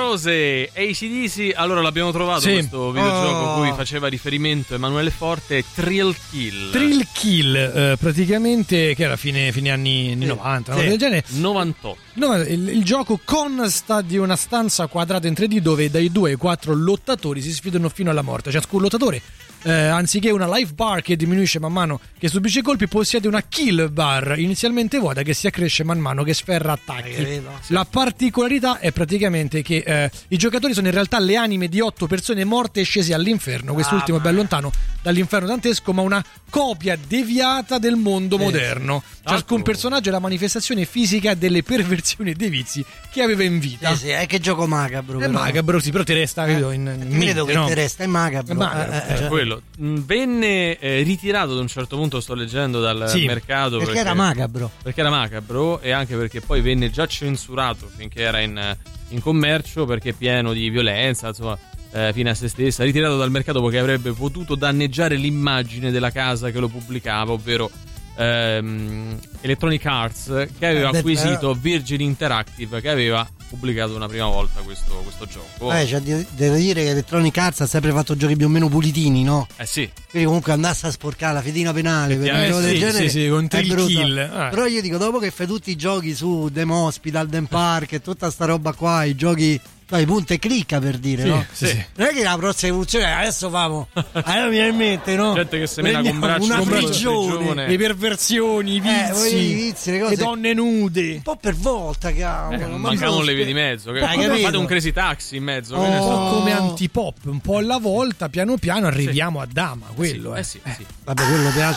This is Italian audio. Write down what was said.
Rose, AC/DC. Allora l'abbiamo trovato questo videogioco a cui faceva riferimento Emanuele Forte, Thrill Kill, praticamente, che era fine anni 90, sì. del genere. 98. No, il gioco consta di una stanza quadrata in 3D dove dai 2 ai 4 lottatori si sfidano fino alla morte. Ciascun lottatore, anziché una life bar che diminuisce man mano che subisce colpi, possiede una kill bar inizialmente vuota che si accresce man mano che sferra attacchi. La particolarità è praticamente che i giocatori sono in realtà le anime di 8 persone morte e scese all'inferno. Quest'ultimo è ben lontano dall'inferno dantesco, ma una copia deviata del mondo moderno. Ciascun personaggio è la manifestazione fisica delle perversioni e dei vizi che aveva in vita. Che gioco macabro. È macabro, sì, però ti resta in credo che no? ti resta, è macabro. Quello venne ritirato ad un certo punto, sto leggendo, dal mercato perché era macabro. Perché era macabro, e anche perché poi venne già censurato finché era in commercio, perché pieno di violenza, insomma, fine a se stessa. Ritirato dal mercato perché avrebbe potuto danneggiare l'immagine della casa che lo pubblicava, ovvero Electronic Arts, che aveva acquisito Virgin Interactive, che aveva pubblicato una prima volta questo gioco. Cioè, devo dire che Electronic Arts ha sempre fatto giochi più o meno pulitini, no? Sì. Quindi comunque andasse a sporcare la fedina penale per un gioco del genere, sì, con Thrill Kill. Però io dico, dopo che fai tutti i giochi su Dem Hospital, Dem Park e tutta sta roba qua, i giochi i punta e clicca, per dire, no? Sì. Non è che la prossima evoluzione adesso famo allora mi viene in mente, no? Gente che se mena con una prigione, le perversioni, i vizi, le cose, le donne nude, un po' per volta, cavolo. mancavano le vie di mezzo, fate un Crazy Taxi in mezzo, un po' come antipop, un po' alla volta, piano piano arriviamo a Dama, quello sì. Vabbè, quello